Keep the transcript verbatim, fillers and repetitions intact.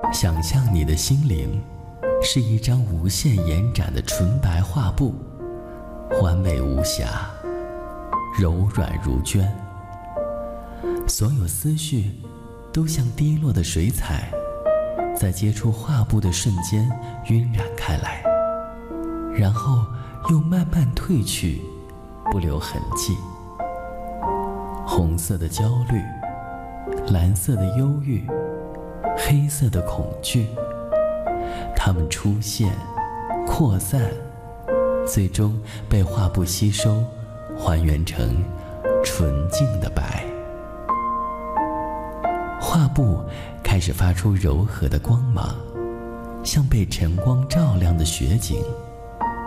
想象你的心灵是一张无限延展的纯白画布，完美无瑕，柔软如绢。所有思绪都像滴落的水彩，在接触画布的瞬间晕染开来，然后又慢慢褪去，不留痕迹。红色的焦虑，蓝色的忧郁，黑色的恐惧，它们出现、扩散，最终被画布吸收，还原成纯净的白。画布开始发出柔和的光芒，像被晨光照亮的雪景，